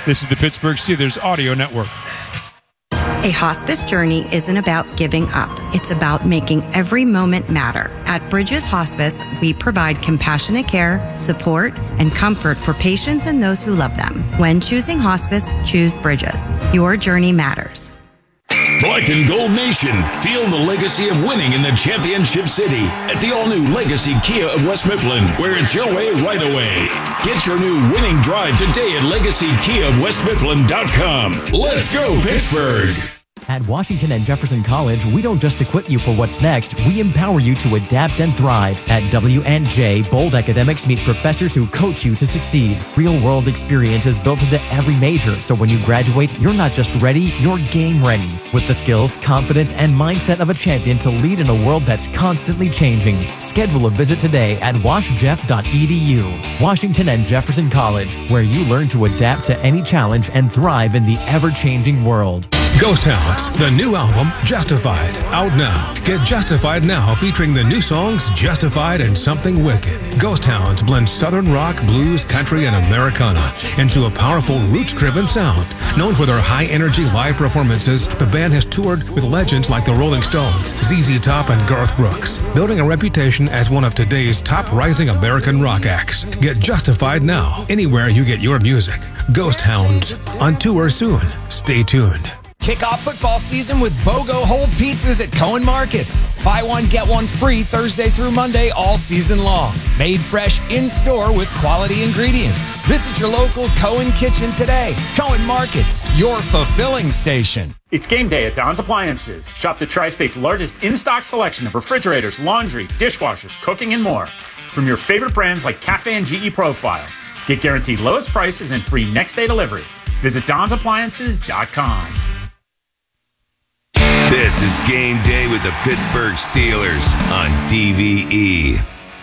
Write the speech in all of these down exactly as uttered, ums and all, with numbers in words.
This is the Pittsburgh Steelers Audio Network. A hospice journey isn't about giving up. It's about making every moment matter. At Bridges Hospice, we provide compassionate care, support, and comfort for patients and those who love them. When choosing hospice, choose Bridges. Your journey matters. Black and Gold Nation, feel the legacy of winning in the championship city at the all-new Legacy Kia of West Mifflin, where it's your way right away. Get your new winning drive today at legacy kia of west mifflin dot com. Let's go, Pittsburgh! At Washington and Jefferson College, we don't just equip you for what's next, we empower you to adapt and thrive. At W and J, bold academics meet professors who coach you to succeed. Real-world experience is built into every major, so when you graduate, you're not just ready, you're game ready. With the skills, confidence, and mindset of a champion to lead in a world that's constantly changing. Schedule a visit today at wash jeff dot e d u. Washington and Jefferson College, where you learn to adapt to any challenge and thrive in the ever-changing world. Ghost Hounds, the new album, Justified, out now. Get Justified now, featuring the new songs, Justified and Something Wicked. Ghost Hounds blends southern rock, blues, country, and Americana into a powerful, roots-driven sound. Known for their high-energy live performances, the band has toured with legends like the Rolling Stones, Z Z Top, and Garth Brooks, building a reputation as one of today's top rising American rock acts. Get Justified now, anywhere you get your music. Ghost Hounds, on tour soon. Stay tuned. Kick off football season with BOGO Hold pizzas at Cohen Markets. Buy one, get one free Thursday through Monday all season long. Made fresh in-store with quality ingredients. Visit your local Cohen Kitchen today. Cohen Markets, your fulfilling station. It's game day at Don's Appliances. Shop the Tri-State's largest in-stock selection of refrigerators, laundry, dishwashers, cooking, and more. From your favorite brands like Cafe and G E Profile. Get guaranteed lowest prices and free next-day delivery. Visit dons appliances dot com. This is Game Day with the Pittsburgh Steelers on D V E.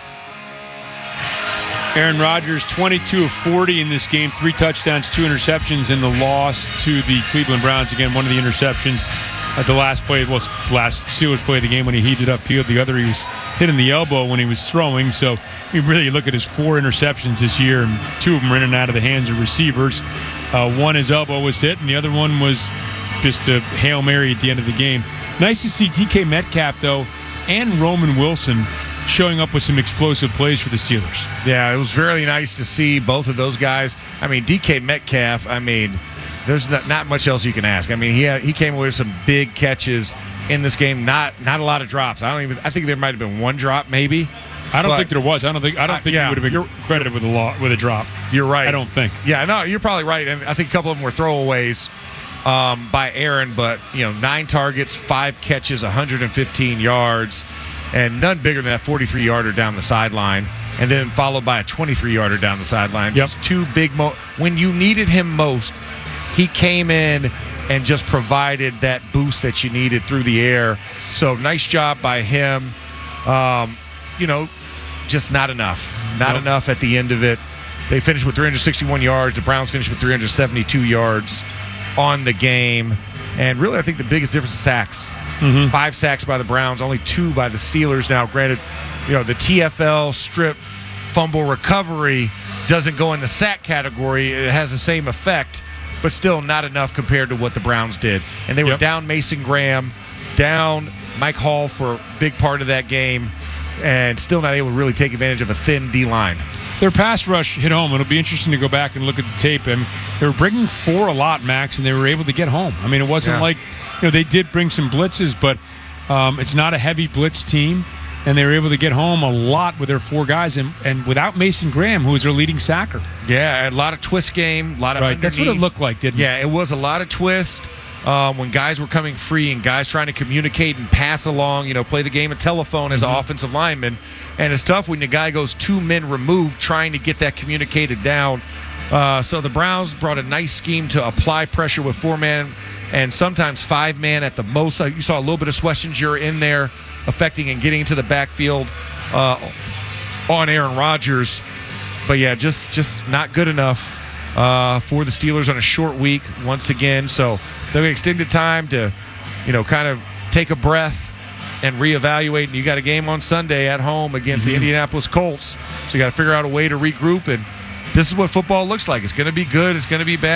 Aaron Rodgers, twenty-two of forty in this game, three touchdowns, two interceptions in the loss to the Cleveland Browns. Again, one of the interceptions at the last play, well, last Steelers play of the game when he heated up field. The other, he was hitting the elbow when he was throwing. So you really look at his four interceptions this year, and two of them are in and out of the hands of receivers. Uh, one, his elbow was hit, and the other one was just a Hail Mary at the end of the game. Nice to see D K Metcalf, though, and Roman Wilson showing up with some explosive plays for the Steelers. Yeah, it was very nice to see both of those guys. I mean, D K Metcalf, I mean, there's not, not much else you can ask. I mean, he had, he came away with some big catches in this game. Not not a lot of drops. I don't even. I think there might have been one drop, maybe. I don't but, think there was. I don't think. I don't think uh, yeah, he would have been credited with a law, with a drop. You're right. I don't think. Yeah, no, you're probably right. And I think a couple of them were throwaways um, by Aaron, but you know, nine targets, five catches, one hundred fifteen yards, and none bigger than that forty-three yarder down the sideline, and then followed by a twenty-three yarder down the sideline. Yep. Just two big mo. When you needed him most, he came in and just provided that boost that you needed through the air. So nice job by him. Um, you know, just not enough. Not nope. enough at the end of it. They finished with three hundred sixty-one yards. The Browns finished with three hundred seventy-two yards on the game. And really, I think the biggest difference is sacks. Mm-hmm. Five sacks by the Browns, only two by the Steelers. Now, granted, you know, the T F L strip fumble recovery doesn't go in the sack category. It has the same effect, but still not enough compared to what the Browns did. And they were yep. down Mason Graham, down Mike Hall for a big part of that game, and still not able to really take advantage of a thin D-line. Their pass rush hit home. It'll be interesting to go back and look at the tape. I mean, they were bringing four a lot, Max, and they were able to get home. I mean, it wasn't yeah. like, you know, they did bring some blitzes, but um, it's not a heavy blitz team, and they were able to get home a lot with their four guys, and, and without Mason Graham, who was their leading sacker. Yeah, a lot of twist game, a lot of right. underneath. That's what it looked like, didn't it? Yeah, it was a lot of twist. Um, when guys were coming free and guys trying to communicate and pass along, you know, play the game of telephone as mm-hmm. an offensive lineman. And it's tough when the guy goes two men removed trying to get that communicated down. Uh, so the Browns brought a nice scheme to apply pressure with four-man and sometimes five-man at the most. You saw a little bit of Schlesinger in there affecting and getting into the backfield uh, on Aaron Rodgers. But, yeah, just, just not good enough. Uh, for the Steelers on a short week once again. So they'll get extended time to, you know, kind of take a breath and reevaluate. And you got a game on Sunday at home against mm-hmm. the Indianapolis Colts. So you got to figure out a way to regroup. And this is what football looks like. It's going to be good. It's going to be bad.